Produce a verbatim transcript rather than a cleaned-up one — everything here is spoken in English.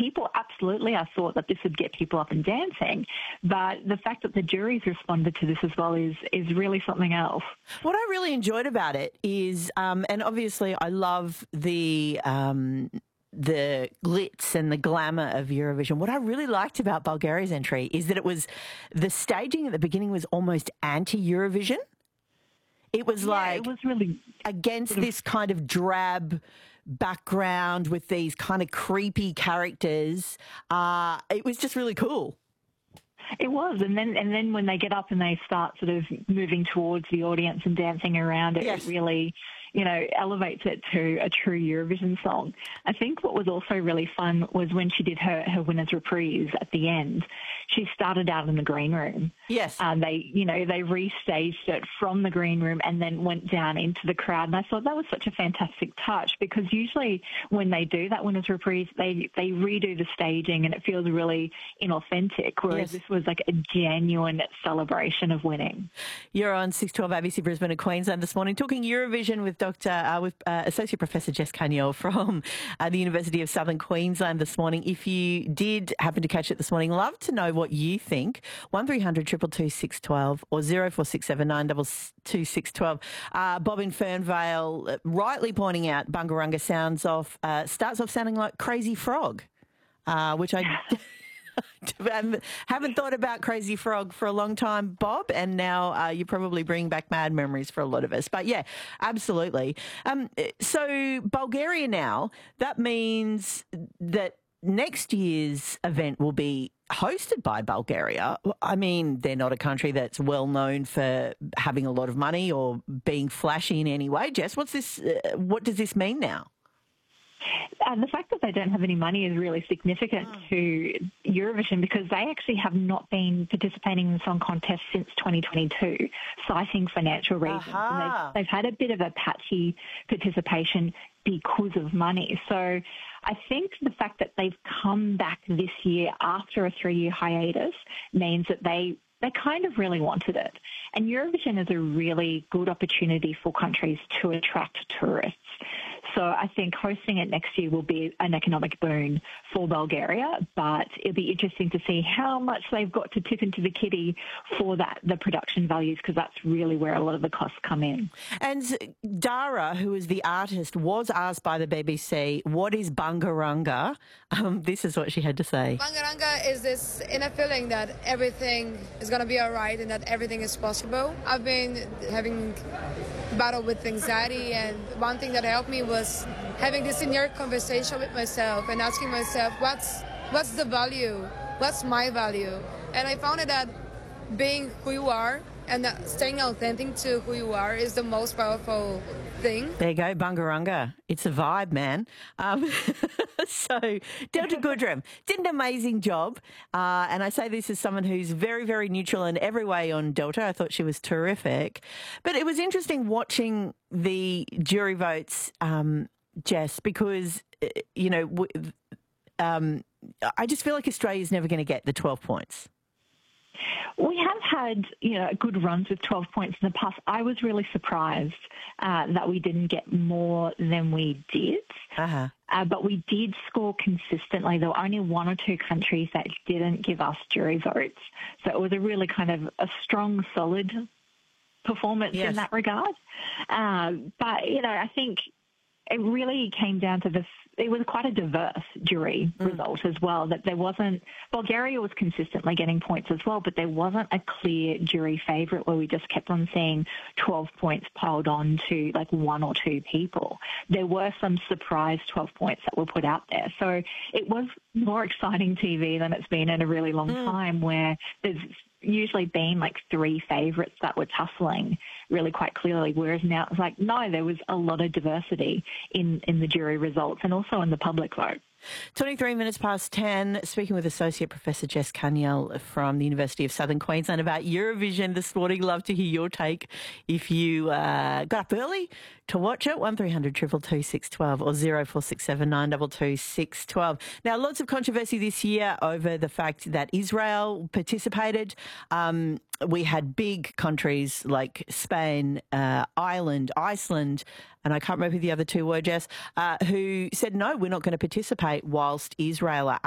people, absolutely, I thought that this would get people up and dancing. But the fact that the jury's responded to this as well is, is really something else. What I really enjoyed about it is, um, and obviously I love the... Um, the glitz and the glamour of Eurovision. What I really liked about Bulgaria's entry is that it was, the staging at the beginning was almost anti-Eurovision. It was yeah, like it was really against this kind of drab background with these kind of creepy characters. Uh, it was just really cool. It was, and then and then when they get up and they start sort of moving towards the audience and dancing around it, yes. it really, you know, elevates it to a true Eurovision song. I think what was also really fun was when she did her, her winner's reprise at the end. She started out in the green room. Yes. Uh, they, you know, they restaged it from the green room and then went down into the crowd. And I thought that was such a fantastic touch, because usually when they do that winner's reprise, they, they redo the staging and it feels really inauthentic, whereas yes. this was like a genuine celebration of winning. You're on six twelve A B C Brisbane and Queensland this morning, talking Eurovision with Doctor uh, with uh, Associate Professor Jess Caniel from uh, the University of Southern Queensland this morning. If you did happen to catch it this morning, love to know what you think. One three hundred two two two six one two or zero four six seven nine two two six one two. Uh, Bob in Fernvale uh, rightly pointing out Bungarunga sounds off uh, starts off sounding like Crazy Frog, uh, which I. haven't thought about Crazy Frog for a long time, Bob, and now uh, you probably bring back mad memories for a lot of us. But yeah, absolutely. Um, so Bulgaria now, that means that next year's event will be hosted by Bulgaria. I mean, they're not a country that's well known for having a lot of money or being flashy in any way. Jess, what's this? Uh, what does this mean now? And the fact that they don't have any money is really significant oh. to Eurovision, because they actually have not been participating in the song contest since twenty twenty-two, citing financial reasons. And they've, they've had a bit of a patchy participation because of money. So I think the fact that they've come back this year after a three-year hiatus means that they they kind of really wanted it. And Eurovision is a really good opportunity for countries to attract tourists. So I think hosting it next year will be an economic boon for Bulgaria, but it'll be interesting to see how much they've got to tip into the kitty for that, the production values, because that's really where a lot of the costs come in. And Dara, who is the artist, was asked by the B B C, what is Bungarunga? Um, this is what she had to say. Bungarunga is this inner feeling that everything is going to be all right and that everything is possible. I've been having battle with anxiety, and one thing that helped me was having this inner conversation with myself and asking myself, what's what's the value? What's my value? And I found that being who you are and staying authentic to who you are is the most powerful thing. There you go, Bungarunga. It's a vibe, man. Um, so Delta Goodrem did an amazing job. Uh, and I say this as someone who's very, very neutral in every way on Delta. I thought she was terrific. But it was interesting watching the jury votes, um, Jess, because, you know, w- um, I just feel like Australia's never going to get the twelve points. We have had, you know, good runs with twelve points in the past. I was really surprised uh, that we didn't get more than we did. Uh-huh. Uh, but we did score consistently. There were only one or two countries that didn't give us jury votes. So it was a really kind of a strong, solid performance yes. in that regard. Uh, but, you know, I think it really came down to this. It was quite a diverse jury mm. result as well, that there wasn't, Bulgaria was consistently getting points as well, but there wasn't a clear jury favourite where we just kept on seeing twelve points piled on to like one or two people. There were some surprise twelve points that were put out there. So it was more exciting T V than it's been in a really long mm. time, where there's usually been like three favourites that were tussling really quite clearly, whereas now it's like, no, there was a lot of diversity in, in the jury results and also in the public vote. twenty-three minutes past ten, speaking with Associate Professor Jess Caniel from the University of Southern Queensland about Eurovision this morning. Love to hear your take if you uh, got up early to watch it. one three hundred two two two six one two or zero four six seven nine two two six one two. Now, lots of controversy this year over the fact that Israel participated. Um, we had big countries like Spain, uh, Ireland, Iceland, and I can't remember who the other two were, Jess, uh, who said, no, we're not going to participate whilst Israel are